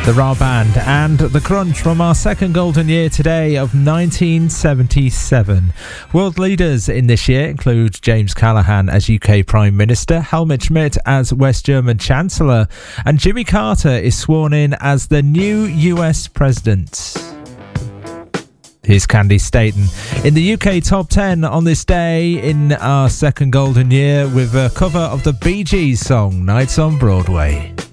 The Raw Band and The Crunch from our second golden year today of 1977. World leaders in this year include James Callaghan as UK Prime Minister, Helmut Schmidt as West German Chancellor, and Jimmy Carter is sworn in as the new US President. Here's Candy Staten in the UK Top 10 on this day in our second golden year with a cover of the Bee Gees song Nights on Broadway.